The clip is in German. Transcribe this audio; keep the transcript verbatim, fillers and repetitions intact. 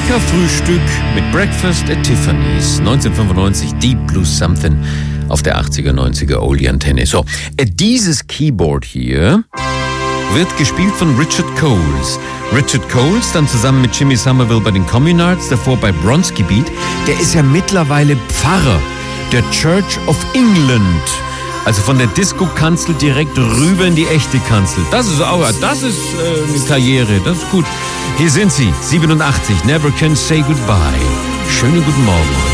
Jamaika-Frühstück mit Breakfast at Tiffany's. neunzehnhundertfünfundneunzig, Deep Blue Something auf der achtziger, neunziger Oldie-Antenne. So, dieses Keyboard hier wird gespielt von Richard Coles. Richard Coles, dann zusammen mit Jimmy Somerville bei den Communards, davor bei Bronski Beat. Der ist ja mittlerweile Pfarrer der Church of England. Also von der Disco-Kanzel direkt rüber in die echte Kanzel. Das ist auch, das ist äh, eine Karriere, das ist gut. Hier sind sie, siebenundachtzig, Never Can Say Goodbye. Schönen guten Morgen.